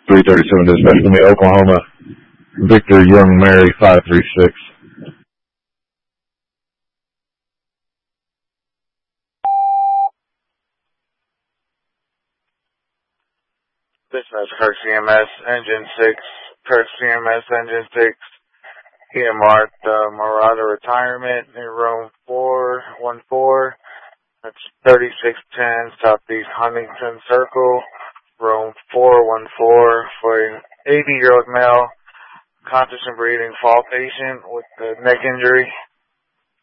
337 dispatch to me, Oklahoma. Victor Young Mary 536. Dispatch Kirk CMS Engine 6, Kirk CMS Engine 6, here marked Marauder Retirement in room 414. That's 3610 Southeast Huntington Circle, room 414 for an 80-year-old male, conscious and breathing fall patient with a neck injury.